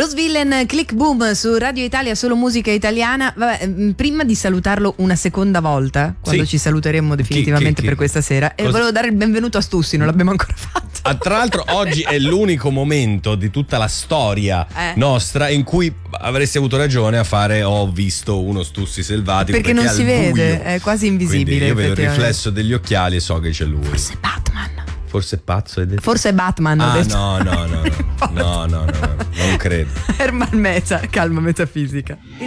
Rose Villain, Click Boom su Radio Italia, solo musica italiana. Vabbè, prima di salutarlo una seconda volta, quando ci saluteremo definitivamente per questa sera, volevo dare il benvenuto a Stussi, non l'abbiamo ancora fatto. Tra l'altro oggi è l'unico momento di tutta la storia nostra in cui avresti avuto ragione a fare ho visto uno Stussi selvatico, perché non si vede, è quasi invisibile. Quindi io vedo il riflesso degli occhiali e so che c'è lui. Forse Batman. Forse è pazzo, hai detto? Forse è Batman, ho detto. No, non credo. Ermal Meza, calma metafisica.